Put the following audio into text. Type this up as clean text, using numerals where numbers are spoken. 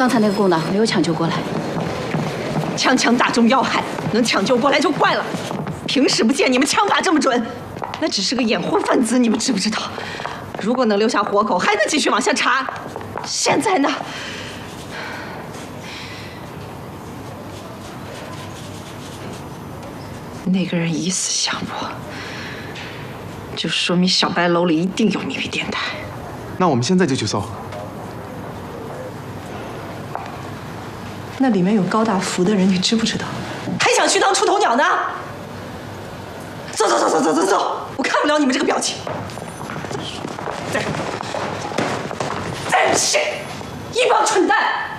刚才那个供脑没有抢救过来， 枪枪打中要害，能抢救过来就怪了。平时不见你们枪法这么准，那只是个掩护分子，你们知不知道？如果能留下活口，还能继续往下查。现在呢？那个人疑似项目，就说明小白楼里一定有秘密电台。 那我们现在就去搜。 那里面有高大福的人，你知不知道？还想去当出头鸟呢？走走走走走走走！我看不了你们这个表情。再不去，一帮蠢蛋！